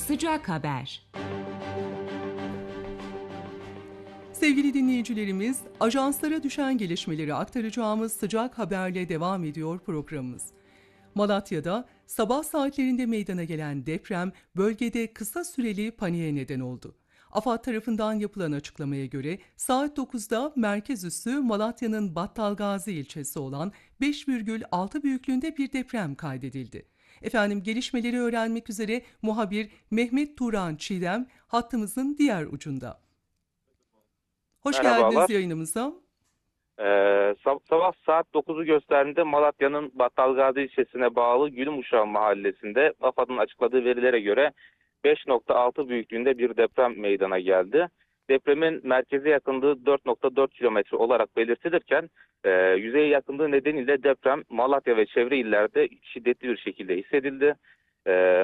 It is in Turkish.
Sıcak Haber. Sevgili dinleyicilerimiz, ajanslara düşen gelişmeleri aktaracağımız Sıcak Haber'le devam ediyor programımız. Malatya'da sabah saatlerinde meydana gelen deprem bölgede kısa süreli paniğe neden oldu. AFAD tarafından yapılan açıklamaya göre saat 9'da merkez üssü Malatya'nın Battalgazi ilçesi olan 5,6 büyüklüğünde bir deprem kaydedildi. Efendim, gelişmeleri öğrenmek üzere muhabir Mehmet Turan Çiğdem hattımızın diğer ucunda. Hoş geldiniz Merhabalar. yayınımıza. Sabah saat 9'u gösterdiğinde Malatya'nın Battalgazi ilçesine bağlı Gülümuşağı mahallesinde AFAD'ın açıkladığı verilere göre 5,6 büyüklüğünde bir deprem meydana geldi. Depremin merkeze yakınlığı 4,4 kilometre olarak belirtilirken yüzeye yakınlığı nedeniyle deprem Malatya ve çevre illerde şiddetli bir şekilde hissedildi.